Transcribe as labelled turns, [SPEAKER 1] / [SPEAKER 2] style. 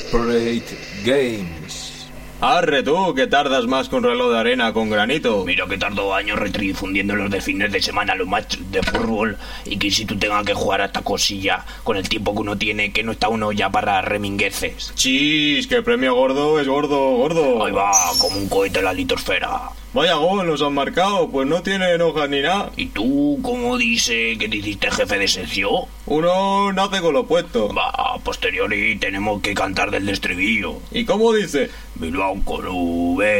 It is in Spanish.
[SPEAKER 1] Corporate Games.
[SPEAKER 2] Arre tú, que tardas más con reloj de arena con granito.
[SPEAKER 3] Mira que tardo años retridifundiendo los de fines de semana los matches de fútbol y que si tú tengas que jugar a esta cosilla con el tiempo que uno tiene, que no está uno ya para remingueces.
[SPEAKER 2] Chis, que el premio gordo es gordo.
[SPEAKER 3] Ahí va, como un cohete en la litosfera.
[SPEAKER 2] Vaya gol nos han marcado, pues no tienen hojas ni nada.
[SPEAKER 3] ¿Y tú cómo dice que te hiciste jefe de sección?
[SPEAKER 2] Uno nace con lo puesto.
[SPEAKER 3] Va, a posteriori tenemos que cantar del estribillo.
[SPEAKER 2] ¿Y cómo dice?
[SPEAKER 3] Bilbao Club.